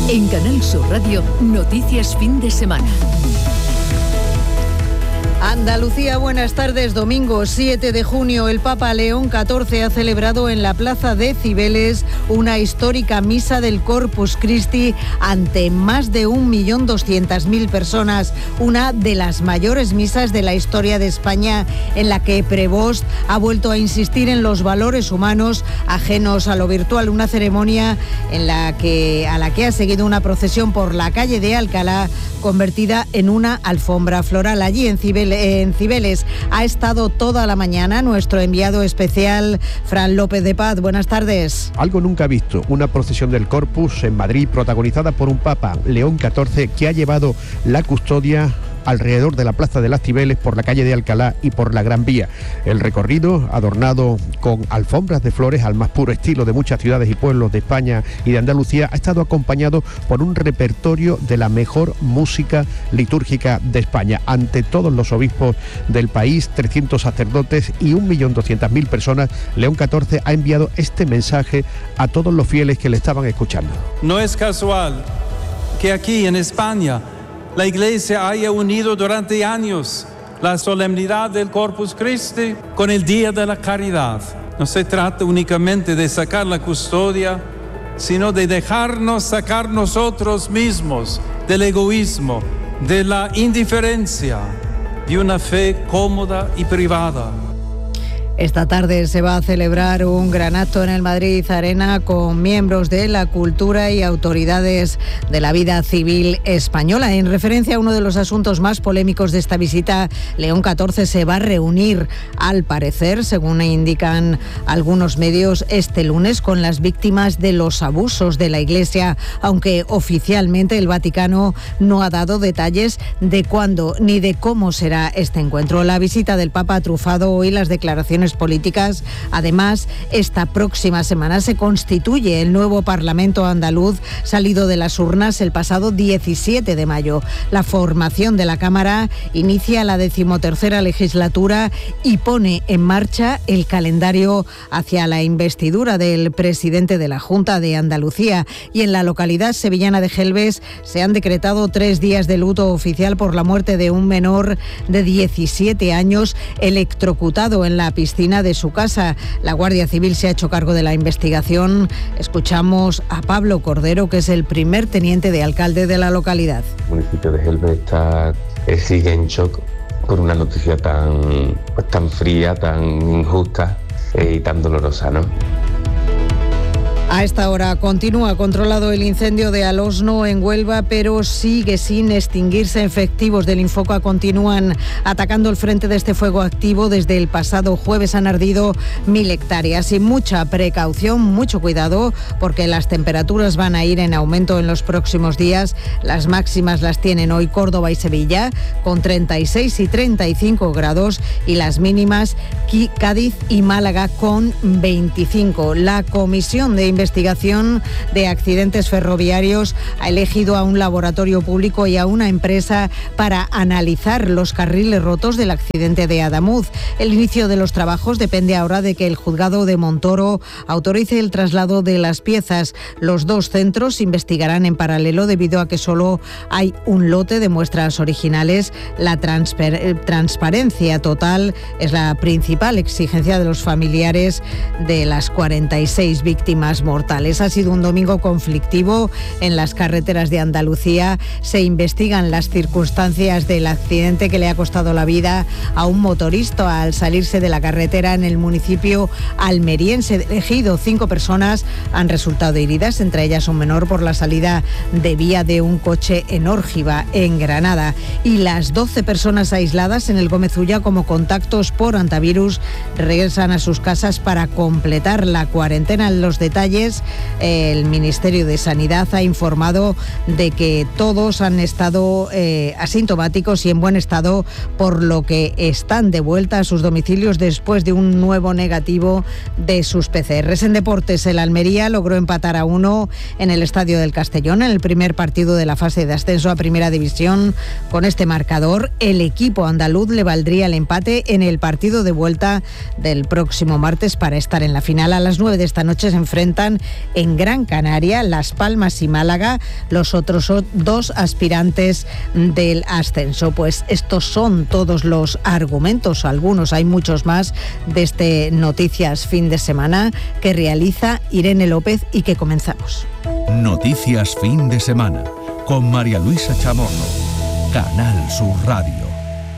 En Canal Sur Radio, Noticias Fin de Semana. Andalucía, buenas tardes. Domingo 7 de junio, el Papa León XIV ha celebrado en la plaza de Cibeles una histórica misa del Corpus Christi ante más de 1.200.000 personas, una de las mayores misas de la historia de España, en la que Prevost ha vuelto a insistir en los valores humanos ajenos a lo virtual, una ceremonia a la que ha seguido una procesión por la calle de Alcalá, convertida en una alfombra floral. Allí en Cibeles ha estado toda la mañana nuestro enviado especial Fran López de Paz. Buenas tardes. Algo nunca visto, una procesión del Corpus en Madrid protagonizada por un Papa, León XIV, que ha llevado la custodia alrededor de la Plaza de las Cibeles, por la calle de Alcalá y por la Gran Vía. El recorrido, adornado con alfombras de flores al más puro estilo de muchas ciudades y pueblos de España y de Andalucía, ha estado acompañado por un repertorio de la mejor música litúrgica de España. Ante todos los obispos del país, 300 sacerdotes y 1.200.000 personas, León XIV ha enviado este mensaje a todos los fieles que le estaban escuchando. No es casual que aquí en España la Iglesia haya unido durante años la solemnidad del Corpus Christi con el Día de la Caridad. No se trata únicamente de sacar la custodia, sino de dejarnos sacar nosotros mismos del egoísmo, de la indiferencia, de una fe cómoda y privada. Esta tarde se va a celebrar un gran acto en el Madrid Arena con miembros de la cultura y autoridades de la vida civil española. En referencia a uno de los asuntos más polémicos de esta visita, León XIV se va a reunir, al parecer, según indican algunos medios, este lunes con las víctimas de los abusos de la Iglesia, aunque oficialmente el Vaticano no ha dado detalles de cuándo ni de cómo será este encuentro. La visita del Papa ha trufado hoy las declaraciones políticas. Además, esta próxima semana se constituye el nuevo Parlamento andaluz, salido de las urnas el pasado 17 de mayo. La formación de la Cámara inicia la 13ª legislatura y pone en marcha el calendario hacia la investidura del presidente de la Junta de Andalucía. Y en la localidad sevillana de Gelbes se han decretado 3 días de luto oficial por la muerte de un menor de 17 años electrocutado en la piscina de su casa. La Guardia Civil se ha hecho cargo de la investigación. Escuchamos a Pablo Cordero, que es el primer teniente de alcalde de la localidad. El municipio de Gelbes sigue en shock por una noticia tan fría, tan injusta y tan dolorosa, ¿no? A esta hora continúa controlado el incendio de Alosno en Huelva, pero sigue sin extinguirse. Efectivos del Infoca continúan atacando el frente de este fuego activo. Desde el pasado jueves han ardido 1.000 hectáreas y mucha precaución, mucho cuidado, porque las temperaturas van a ir en aumento en los próximos días. Las máximas las tienen hoy Córdoba y Sevilla, con 36 y 35 grados, y las mínimas Cádiz y Málaga con 25. La Comisión de Investigación de Accidentes Ferroviarios ha elegido a un laboratorio público y a una empresa para analizar los carriles rotos del accidente de Adamuz. El inicio de los trabajos depende ahora de que el juzgado de Montoro autorice el traslado de las piezas. Los dos centros investigarán en paralelo debido a que solo hay un lote de muestras originales. La transparencia total es la principal exigencia de los familiares de las 46 víctimas mortales. Ha sido un domingo conflictivo en las carreteras de Andalucía. Se investigan las circunstancias del accidente que le ha costado la vida a un motorista al salirse de la carretera en el municipio almeriense de Ejido. 5 personas han resultado heridas, entre ellas un menor, por la salida de vía de un coche en Órgiva, en Granada. Y las 12 personas aisladas en el Gómez Ulla como contactos por antivirus regresan a sus casas para completar la cuarentena. Los detalles, el Ministerio de Sanidad ha informado de que todos han estado asintomáticos y en buen estado, por lo que están de vuelta a sus domicilios después de un nuevo negativo de sus PCRs. En deportes, el Almería logró empatar a 1 en el Estadio del Castellón en el primer partido de la fase de ascenso a Primera División. Con este marcador, el equipo andaluz le valdría el empate en el partido de vuelta del próximo martes para estar en la final. A las 9 de esta noche se enfrentan disputan en Gran Canaria, Las Palmas y Málaga los otros 2 aspirantes del ascenso. Pues estos son todos los argumentos, algunos, hay muchos más, de este Noticias Fin de Semana que realiza Irene López y que comenzamos. Noticias Fin de Semana con María Luisa Chamorro, Canal Sur Radio.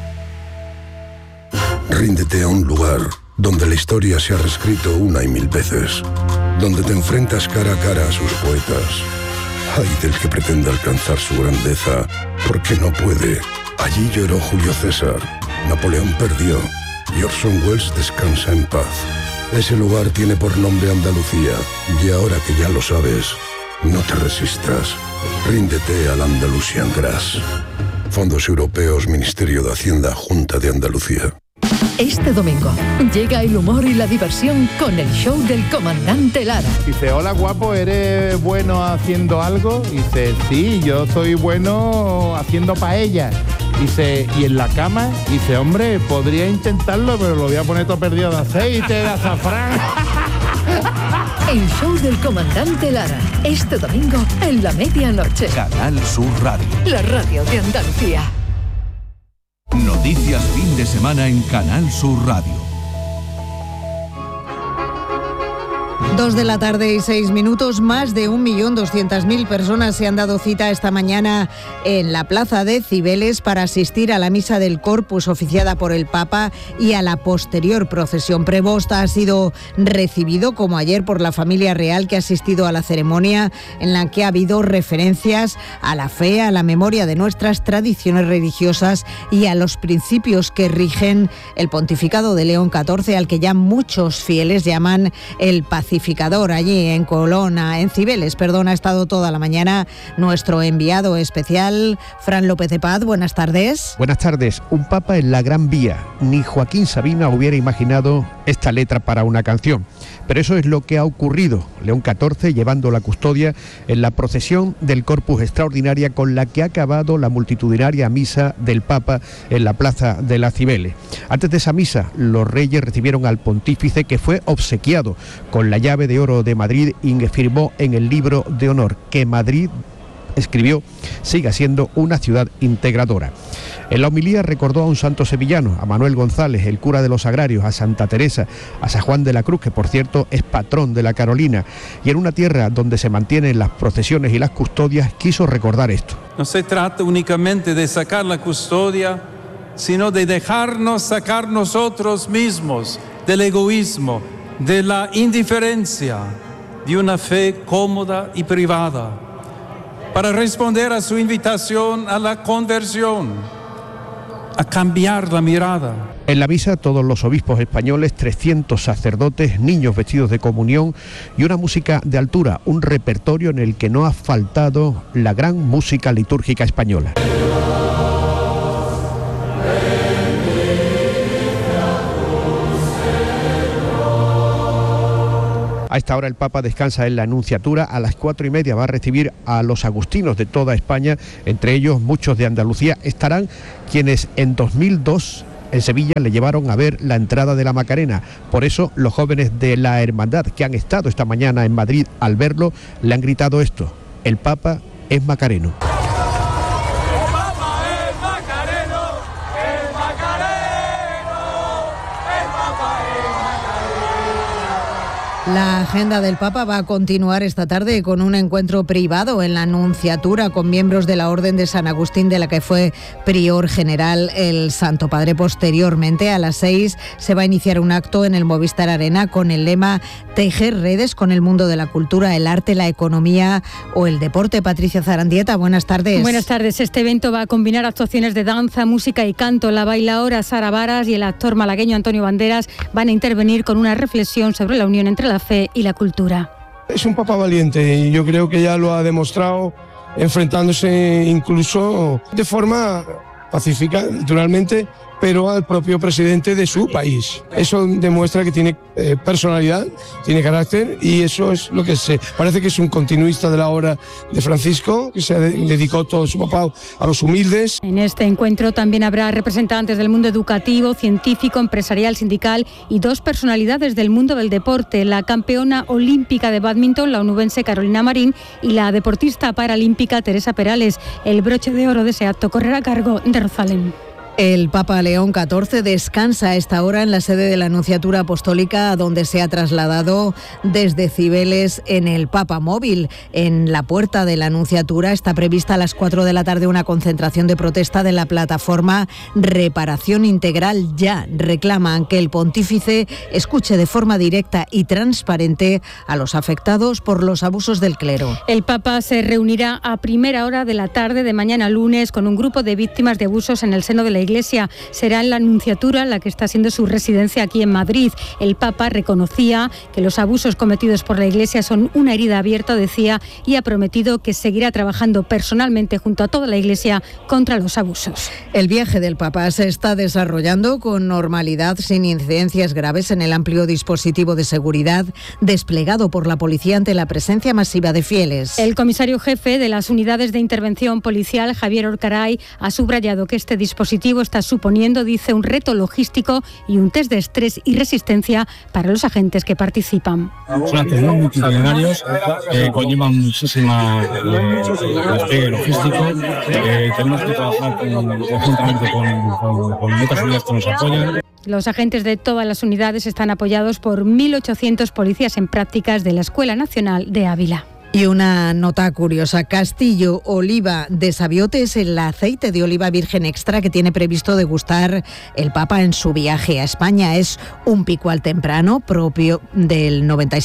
Ríndete a un lugar donde la historia se ha reescrito una y mil veces, donde te enfrentas cara a cara a sus poetas. Ay del que pretenda alcanzar su grandeza, porque no puede. Allí lloró Julio César, Napoleón perdió y Orson Welles descansa en paz. Ese lugar tiene por nombre Andalucía, y ahora que ya lo sabes, no te resistas. Ríndete al Andalusian Grass. Fondos Europeos, Ministerio de Hacienda, Junta de Andalucía. Este domingo llega el humor y la diversión con el show del comandante Lara. Dice, hola guapo, ¿eres bueno haciendo algo? Dice, sí, yo soy bueno haciendo paella. Dice, ¿y en la cama? Dice, hombre, podría intentarlo, pero lo voy a poner todo perdido de aceite, de azafrán. El show del comandante Lara, este domingo en la medianoche. Canal Sur Radio. La radio de Andalucía. Noticias Fin de Semana en Canal Sur Radio. 2 de la tarde y 6 minutos, más de 1.200.000 personas se han dado cita esta mañana en la plaza de Cibeles para asistir a la misa del Corpus oficiada por el Papa y a la posterior procesión. Prebosta ha sido recibido, como ayer, por la familia real que ha asistido a la ceremonia, en la que ha habido referencias a la fe, a la memoria de nuestras tradiciones religiosas y a los principios que rigen el pontificado de León XIV, al que ya muchos fieles llaman el pacificador. Allí en Cibeles, ha estado toda la mañana nuestro enviado especial, Fran López de Paz. Buenas tardes. Buenas tardes. Un papa en la Gran Vía. Ni Joaquín Sabina hubiera imaginado esta letra para una canción. Pero eso es lo que ha ocurrido. León XIV llevando la custodia en la procesión del Corpus extraordinaria con la que ha acabado la multitudinaria misa del Papa en la plaza de las Cibeles. Antes de esa misa, los reyes recibieron al pontífice, que fue obsequiado con la llave de oro de Madrid y firmó en el libro de honor que Madrid, escribió, siga siendo una ciudad integradora. En la homilía recordó a un santo sevillano, a Manuel González, el cura de los Agrarios, a Santa Teresa, a San Juan de la Cruz, que por cierto es patrón de la Carolina, y en una tierra donde se mantienen las procesiones y las custodias, quiso recordar esto. No se trata únicamente de sacar la custodia, sino de dejarnos sacar nosotros mismos del egoísmo, de la indiferencia, de una fe cómoda y privada, para responder a su invitación a la conversión, a cambiar la mirada. En la misa, todos los obispos españoles, 300 sacerdotes, niños vestidos de comunión y una música de altura, un repertorio en el que no ha faltado la gran música litúrgica española. A esta hora el Papa descansa en la Anunciatura. A las 4:30 va a recibir a los agustinos de toda España, entre ellos muchos de Andalucía. Estarán quienes en 2002 en Sevilla le llevaron a ver la entrada de la Macarena. Por eso los jóvenes de la Hermandad que han estado esta mañana en Madrid, al verlo, le han gritado esto: el Papa es macareno. La agenda del Papa va a continuar esta tarde con un encuentro privado en la Anunciatura con miembros de la Orden de San Agustín, de la que fue prior general el Santo Padre. Posteriormente, a las 6, se va a iniciar un acto en el Movistar Arena con el lema Tejer redes con el mundo de la cultura, el arte, la economía o el deporte. Patricia Zarandieta, buenas tardes. Buenas tardes. Este evento va a combinar actuaciones de danza, música y canto. La bailaora Sara Varas y el actor malagueño Antonio Banderas van a intervenir con una reflexión sobre la unión entre la fe y la cultura. Es un papa valiente y yo creo que ya lo ha demostrado, enfrentándose incluso de forma pacífica, naturalmente, pero al propio presidente de su país. Eso demuestra que tiene personalidad, tiene carácter, y eso es lo que parece que es un continuista de la obra de Francisco, que se dedicó todo su papá a los humildes. En este encuentro también habrá representantes del mundo educativo, científico, empresarial, sindical y 2 personalidades del mundo del deporte, la campeona olímpica de bádminton, la onubense Carolina Marín, y la deportista paralímpica Teresa Perales. El broche de oro de ese acto correrá a cargo de Rosalén. El Papa León XIV descansa a esta hora en la sede de la Nunciatura Apostólica, a donde se ha trasladado desde Cibeles en el Papa Móvil. En la puerta de la Nunciatura está prevista a las 4 de la tarde una concentración de protesta de la plataforma Reparación Integral Ya. Reclaman que el pontífice escuche de forma directa y transparente a los afectados por los abusos del clero. El Papa se reunirá a primera hora de la tarde de mañana lunes con un grupo de víctimas de abusos en el seno de la Iglesia. Será en la Nunciatura, la que está siendo su residencia aquí en Madrid. El Papa reconocía que los abusos cometidos por la Iglesia son una herida abierta, decía, y ha prometido que seguirá trabajando personalmente junto a toda la Iglesia contra los abusos. El viaje del Papa se está desarrollando con normalidad, sin incidencias graves, en el amplio dispositivo de seguridad desplegado por la policía ante la presencia masiva de fieles. El comisario jefe de las unidades de intervención policial, Javier Orcaray, ha subrayado que este dispositivo está suponiendo, dice, un reto logístico y un test de estrés y resistencia para los agentes que participan. Son actos muy multitudinarios, conllevan muchísima despliegue logístico. Tenemos que trabajar conjuntamente con otras unidades que nos apoyan. Los agentes de todas las unidades están apoyados por 1.800 policías en prácticas de la Escuela Nacional de Ávila. Y una nota curiosa: Castillo Oliva de Sabiote es el aceite de oliva virgen extra que tiene previsto degustar el Papa en su viaje a España. Es un picual temprano propio del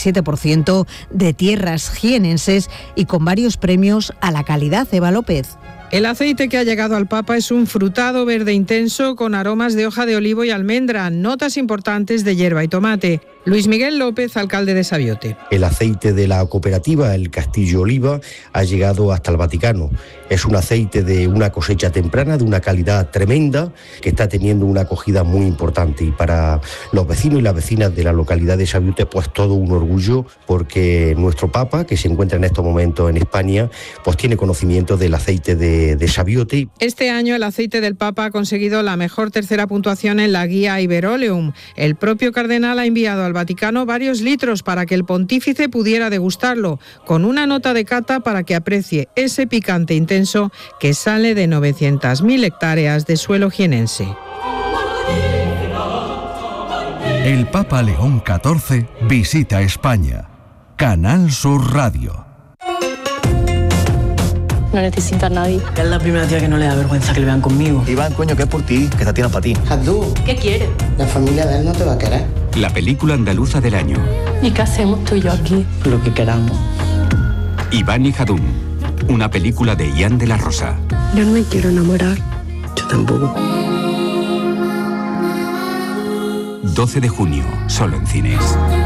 97% de tierras jienenses y con varios premios a la calidad. Eva López. El aceite que ha llegado al Papa es un frutado verde intenso con aromas de hoja de olivo y almendra, notas importantes de hierba y tomate. Luis Miguel López, alcalde de Sabiote. El aceite de la cooperativa, el Castillo Oliva, ha llegado hasta el Vaticano. Es un aceite de una cosecha temprana, de una calidad tremenda, que está teniendo una acogida muy importante. Y para los vecinos y las vecinas de la localidad de Sabiote, pues todo un orgullo, porque nuestro Papa, que se encuentra en estos momentos en España, pues tiene conocimiento del aceite de Sabiote. Este año el aceite del Papa ha conseguido la mejor tercera puntuación en la guía Iberoleum. El propio cardenal ha enviado al Vaticano varios litros para que el pontífice pudiera degustarlo, con una nota de cata para que aprecie ese picante intenso que sale de 900.000 hectáreas de suelo jienense. El Papa León XIV visita España. Canal Sur Radio. No necesita a nadie. Es la primera tía que no le da vergüenza que le vean conmigo. Iván, coño, que es por ti, que esta tía no es para ti. Jadú, ¿qué quiere? La familia de él no te va a querer. La película andaluza del año. ¿Y qué hacemos tú y yo aquí? Lo que queramos. Iván y Jadún, una película de Ian de la Rosa. Yo no me quiero enamorar. Yo tampoco. 12 de junio, solo en cines.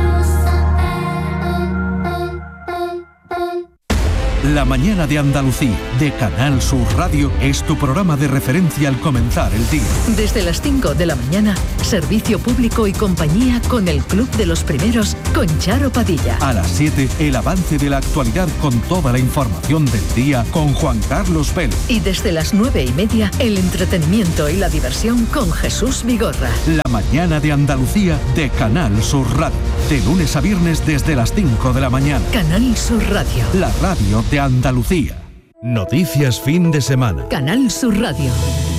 La mañana de Andalucía, de Canal Sur Radio, es tu programa de referencia al comenzar el día. Desde las 5 de la mañana, servicio público y compañía con el Club de los Primeros, con Charo Padilla. A las 7, el avance de la actualidad con toda la información del día con Juan Carlos Vélez. Y desde las 9:30, el entretenimiento y la diversión con Jesús Vigorra. La mañana de Andalucía, de Canal Sur Radio. De lunes a viernes desde las 5 de la mañana. Canal Sur Radio. La radio de Andalucía. Noticias fin de semana. Canal Sur Radio.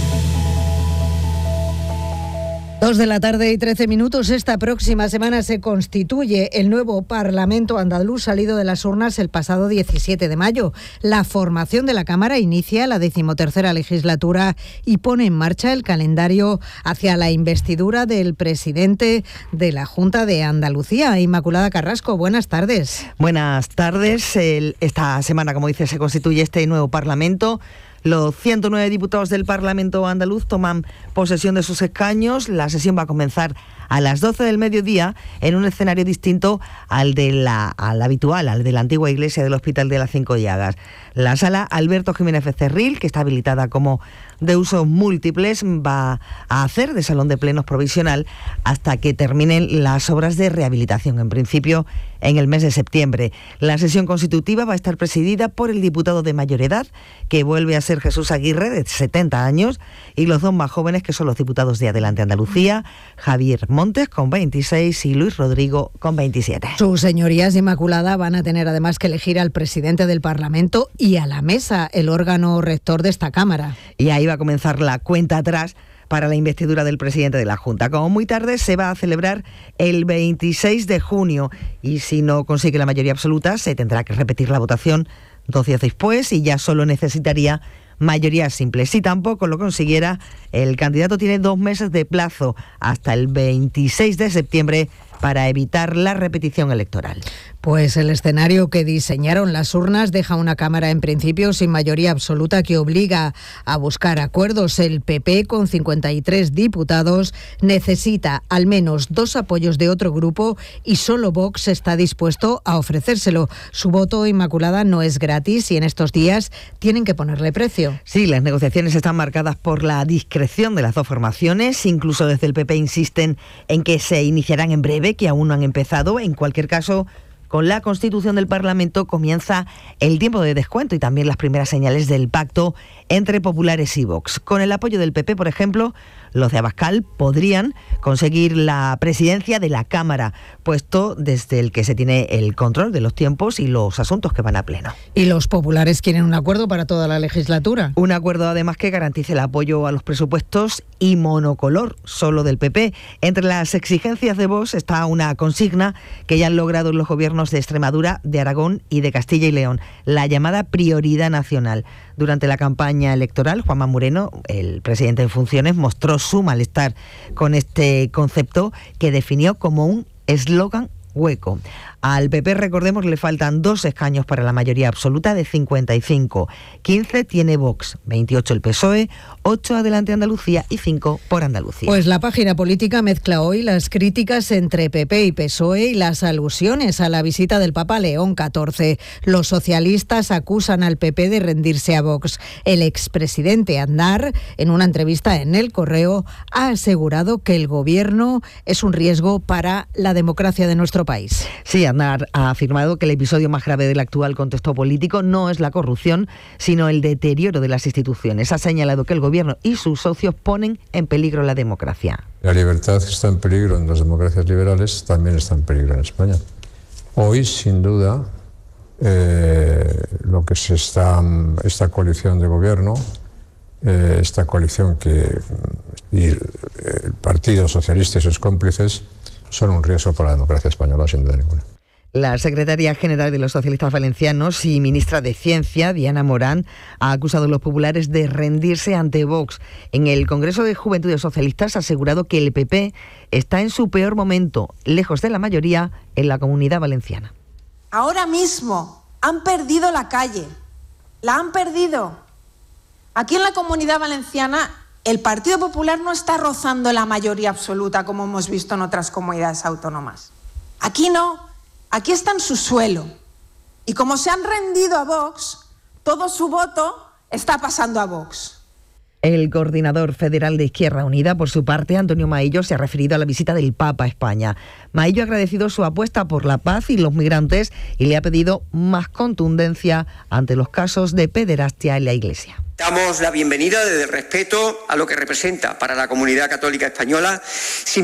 2 de la tarde y 13 minutos. Esta próxima semana se constituye el nuevo Parlamento andaluz salido de las urnas el pasado 17 de mayo. La formación de la Cámara inicia la 13ª legislatura y pone en marcha el calendario hacia la investidura del presidente de la Junta de Andalucía. Inmaculada Carrasco, buenas tardes. Buenas tardes. Esta semana, como dice, se constituye este nuevo Parlamento. Los 109 diputados del Parlamento andaluz toman posesión de sus escaños. La sesión va a comenzar a las 12 del mediodía en un escenario distinto al habitual, al de la antigua iglesia del Hospital de las Cinco Llagas. La sala Alberto Jiménez Becerril, que está habilitada como de usos múltiples, va a hacer de salón de plenos provisional hasta que terminen las obras de rehabilitación, en principio en el mes de septiembre. La sesión constitutiva va a estar presidida por el diputado de mayor edad, que vuelve a ser Jesús Aguirre, de 70 años, y los dos más jóvenes, que son los diputados de Adelante Andalucía, Javier Montes, con 26, y Luis Rodrigo, con 27. Sus señorías Inmaculada van a tener además que elegir al presidente del Parlamento y a la mesa, el órgano rector de esta Cámara. Y ahí va a comenzar la cuenta atrás para la investidura del presidente de la Junta. Como muy tarde se va a celebrar el 26 de junio y si no consigue la mayoría absoluta se tendrá que repetir la votación 2 días después y ya solo necesitaría mayoría simple. Si tampoco lo consiguiera, el candidato tiene 2 meses de plazo hasta el 26 de septiembre para evitar la repetición electoral. Pues el escenario que diseñaron las urnas deja una Cámara en principio sin mayoría absoluta que obliga a buscar acuerdos. El PP, con 53 diputados, necesita al menos 2 apoyos de otro grupo y solo Vox está dispuesto a ofrecérselo. Su voto, Inmaculada, no es gratis y en estos días tienen que ponerle precio. Sí, las negociaciones están marcadas por la discreción de las dos formaciones. Incluso desde el PP insisten en que se iniciarán en breve, que aún no han empezado. En cualquier caso, con la constitución del Parlamento comienza el tiempo de descuento y también las primeras señales del pacto entre populares y Vox. Con el apoyo del PP, por ejemplo, los de Abascal podrían conseguir la presidencia de la Cámara, puesto desde el que se tiene el control de los tiempos y los asuntos que van a pleno. ¿Y los populares quieren un acuerdo para toda la legislatura? Un acuerdo además que garantice el apoyo a los presupuestos y monocolor, solo del PP. Entre las exigencias de Vox está una consigna que ya han logrado los gobiernos de Extremadura, de Aragón y de Castilla y León, la llamada prioridad nacional. Durante la campaña electoral, Juanma Moreno, el presidente en funciones, mostró su malestar con este concepto que definió como un eslogan hueco. Al PP, recordemos, le faltan 2 escaños para la mayoría absoluta de 55. 15 tiene Vox, 28 el PSOE, 8 Adelante Andalucía y 5 por Andalucía. Pues la página política mezcla hoy las críticas entre PP y PSOE y las alusiones a la visita del Papa León XIV. Los socialistas acusan al PP de rendirse a Vox. El expresidente Aznar, en una entrevista en El Correo, ha asegurado que el gobierno es un riesgo para la democracia de nuestro país. Sí, Aznar ha afirmado que el episodio más grave del actual contexto político no es la corrupción, sino el deterioro de las instituciones. Ha señalado que el gobierno y sus socios ponen en peligro la democracia. La libertad está en peligro en las democracias liberales, también está en peligro en España. Hoy, sin duda, lo que esta coalición de gobierno, esta coalición y el Partido Socialista y sus cómplices son un riesgo para la democracia española, sin duda ninguna. La secretaria general de los socialistas valencianos y ministra de Ciencia, Diana Morán, ha acusado a los populares de rendirse ante Vox. En el Congreso de Juventudes Socialistas ha asegurado que el PP está en su peor momento, lejos de la mayoría, en la Comunidad Valenciana. Ahora mismo han perdido la calle, la han perdido. Aquí en la Comunidad Valenciana el Partido Popular no está rozando la mayoría absoluta como hemos visto en otras comunidades autónomas. Aquí no. Aquí está en su suelo. Y como se han rendido a Vox, todo su voto está pasando a Vox. El coordinador federal de Izquierda Unida, por su parte, Antonio Maillo, se ha referido a la visita del Papa a España. Maillo ha agradecido su apuesta por la paz y los migrantes y le ha pedido más contundencia ante los casos de pederastia en la Iglesia. Damos la bienvenida desde el respeto a lo que representa para la comunidad católica española,